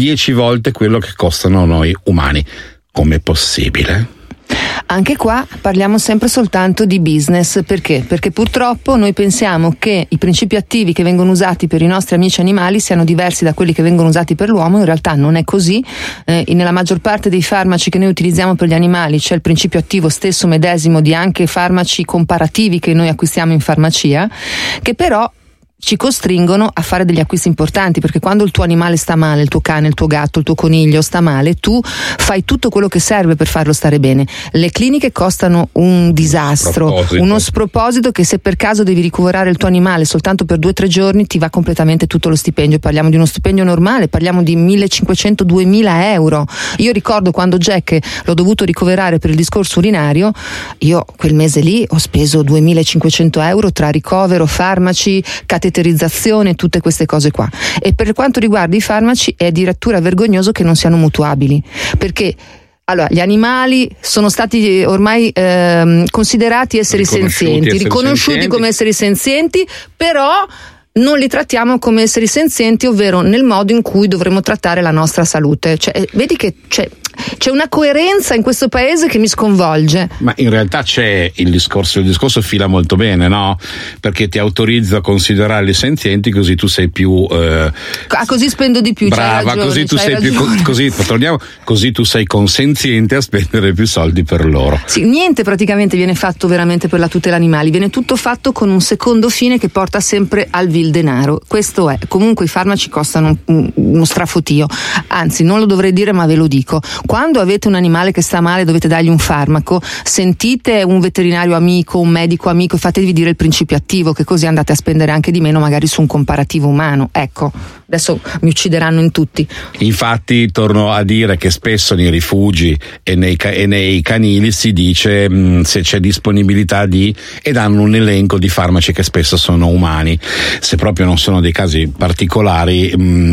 10 volte quello che costano noi umani. Com'è possibile? Anche qua parliamo sempre soltanto di business. Perché? Perché purtroppo noi pensiamo che i principi attivi che vengono usati per i nostri amici animali siano diversi da quelli che vengono usati per l'uomo. In realtà non è così. Nella maggior parte dei farmaci che noi utilizziamo per gli animali c'è il principio attivo stesso medesimo di anche farmaci comparativi che noi acquistiamo in farmacia, che però ci costringono a fare degli acquisti importanti, perché quando il tuo animale sta male, il tuo cane, il tuo gatto, il tuo coniglio sta male, tu fai tutto quello che serve per farlo stare bene. Le cliniche costano un disastro, uno sproposito che se per caso devi ricoverare il tuo animale soltanto per 2 o 3 giorni ti va completamente tutto lo stipendio. Parliamo di uno stipendio normale, parliamo di 1.500-2.000 euro. Io ricordo quando Jack l'ho dovuto ricoverare per il discorso urinario, io quel mese lì ho speso 2.500 euro tra ricovero, farmaci, cateterizzazione, tutte queste cose qua. E per quanto riguarda i farmaci è addirittura vergognoso che non siano mutuabili, perché allora gli animali sono stati ormai considerati esseri senzienti, riconosciuti come esseri senzienti, però non li trattiamo come esseri senzienti, ovvero nel modo in cui dovremmo trattare la nostra salute. Cioè, vedi che c'è una coerenza in questo paese che mi sconvolge. Ma in realtà c'è il discorso fila molto bene, no? Perché ti autorizza a considerarli senzienti, così tu sei più così spendo di più. Brava, ragione, così tu sei ragione. Così tu sei consenziente a spendere più soldi per loro. Sì, niente praticamente viene fatto veramente per la tutela animali, viene tutto fatto con un secondo fine che porta sempre al vil denaro. Questo è. Comunque i farmaci costano uno strafotio, anzi non lo dovrei dire ma ve lo dico. Quando avete un animale che sta male dovete dargli un farmaco, sentite un veterinario amico, un medico amico e fatevi dire il principio attivo, che così andate a spendere anche di meno magari su un comparativo umano. Ecco, adesso mi uccideranno in tutti. Infatti torno a dire che spesso nei rifugi e nei canili si dice se c'è disponibilità e danno un elenco di farmaci che spesso sono umani. Se proprio non sono dei casi particolari,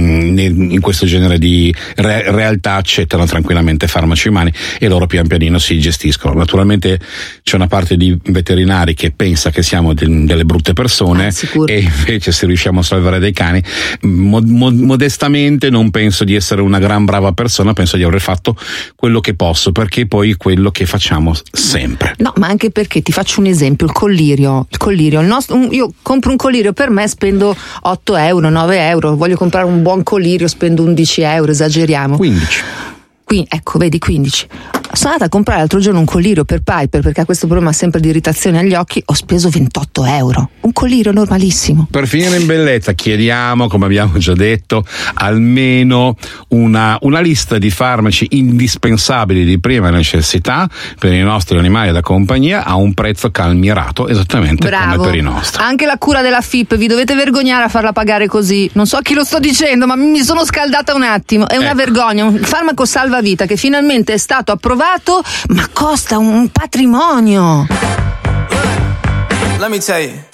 in questo genere di realtà accettano tranquillamente farmaci umani e loro pian pianino si gestiscono. Naturalmente c'è una parte di veterinari che pensa che siamo delle brutte persone, e invece se riusciamo a salvare dei cani, modestamente non penso di essere una gran brava persona, penso di aver fatto quello che posso, perché poi è quello che facciamo sempre. No, ma anche perché ti faccio un esempio, il collirio, io compro un collirio, per me spendo 8 euro, 9 euro, voglio comprare un buon collirio, spendo 11 euro, esageriamo. 15. Ecco, vedi, 15. Sono andata a comprare l'altro giorno un collirio per Piper, perché ha questo problema sempre di irritazione agli occhi, ho speso 28 euro. Un collirio normalissimo. Per finire in bellezza chiediamo, come abbiamo già detto, almeno una lista di farmaci indispensabili di prima necessità per i nostri animali da compagnia a un prezzo calmierato, esattamente come per i nostri. Anche la cura della FIP, vi dovete vergognare a farla pagare così. Non so a chi lo sto dicendo, ma mi sono scaldata un attimo. È una vergogna, un farmaco salvavita che finalmente è stato approvato, ma costa un patrimonio. Let me tell you.